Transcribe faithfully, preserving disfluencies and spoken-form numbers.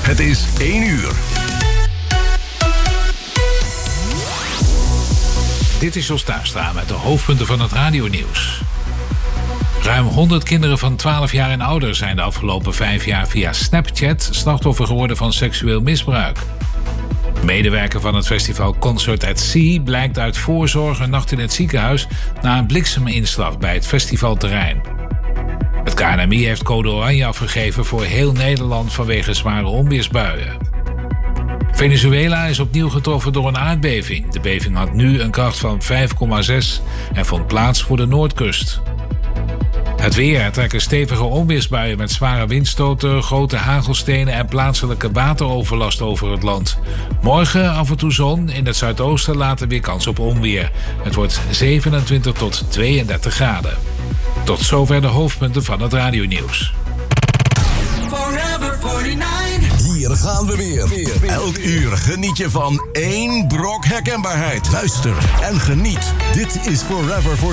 Het is één uur. Dit is Jos Tuinstra met de hoofdpunten van het radionieuws. Ruim honderd kinderen van twaalf jaar en ouder zijn de afgelopen vijf jaar via Snapchat slachtoffer geworden van seksueel misbruik. Medewerker van het festival Concert at Sea blijkt uit voorzorg een nacht in het ziekenhuis na een blikseminslag bij het festivalterrein. Het K N M I heeft code oranje afgegeven voor heel Nederland vanwege zware onweersbuien. Venezuela is opnieuw getroffen door een aardbeving. De beving had nu een kracht van vijf komma zes en vond plaats voor de Noordkust. Het weer. Er trekken stevige onweersbuien met zware windstoten, grote hagelstenen en plaatselijke wateroverlast over het land. Morgen af en toe zon, in het zuidoosten later weer kans op onweer. Het wordt zevenentwintig tot tweeëndertig graden. Tot zover de hoofdpunten van het radionieuws. Forever forty-nine. Hier gaan we weer. Elk uur geniet je van één brok herkenbaarheid. Luister en geniet. Dit is Forever forty-nine.